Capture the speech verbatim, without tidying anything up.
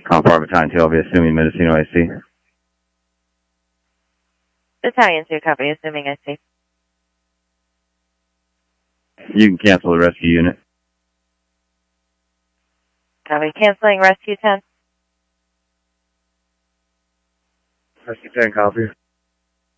Compartment Battalion two, I'll be assuming Mendocino A C. Battalion two, copy, assuming I C. You can cancel the rescue unit. Copy, canceling rescue ten. Rescue ten, copy.